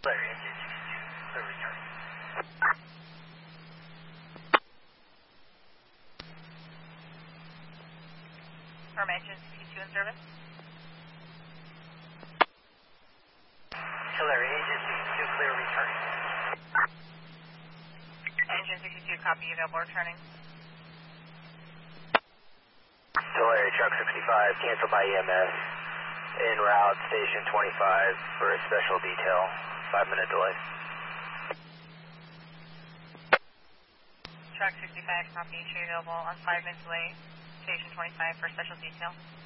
Larry, engine 62, clear return. Firm engine 62 in service. Larry, engine 62, clear return. Engine 62, copy, available, returning. Larry, truck 65, canceled by EMS. En route, station 25 for a special detail. 5-minute delay. Truck 65, copy, available on 5-minute delay. Station 25 for special detail.